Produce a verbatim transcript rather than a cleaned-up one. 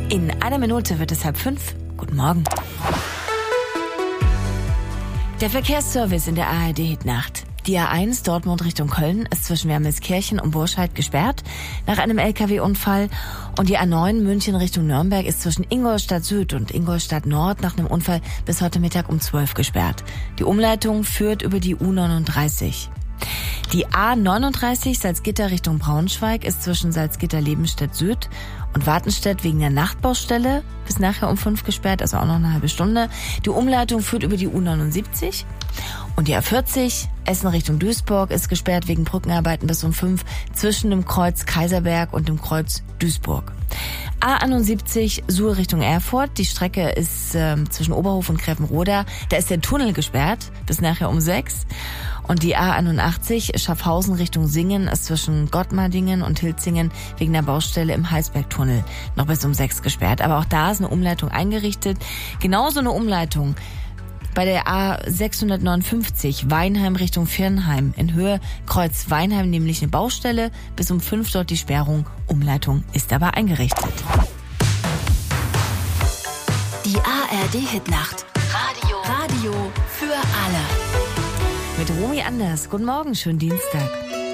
In einer Minute wird es halb fünf. Guten Morgen. Der Verkehrsservice in der A R D-Hitnacht. Die A eins Dortmund Richtung Köln ist zwischen Wermelskirchen und Burscheid gesperrt nach einem L K W-Unfall. Und die A neun München Richtung Nürnberg ist zwischen Ingolstadt Süd und Ingolstadt Nord nach einem Unfall bis heute Mittag um zwölf gesperrt. Die Umleitung führt über die U neununddreißig. Die A neununddreißig Salzgitter Richtung Braunschweig ist zwischen Salzgitter-Lebenstedt Süd und Wartenstedt wegen der Nachtbaustelle bis nachher um fünf gesperrt, also auch noch eine halbe Stunde. Die Umleitung führt über die U neunundsiebzig. Und die A vierzig Essen Richtung Duisburg ist gesperrt wegen Brückenarbeiten bis um fünf zwischen dem Kreuz Kaiserberg und dem Kreuz Duisburg. A einundsiebzig Suhl Richtung Erfurt. Die Strecke ist äh, zwischen Oberhof und Grevenroda. Da ist der Tunnel gesperrt bis nachher um sechs. Und die A einundachtzig Schaffhausen Richtung Singen ist zwischen Gottmardingen und Hilzingen wegen der Baustelle im Heisbergtunnel noch bis um sechs gesperrt. Aber auch da ist eine Umleitung eingerichtet. Genauso eine Umleitung bei der A sechshundertneunundfünfzig Weinheim Richtung Viernheim in Höhe Kreuz Weinheim, nämlich eine Baustelle. Bis um fünf dort die Sperrung. Umleitung ist aber eingerichtet. Die A R D-Hitnacht. Radio. Radio für alle. Mit Romy Anders. Guten Morgen, schönen Dienstag.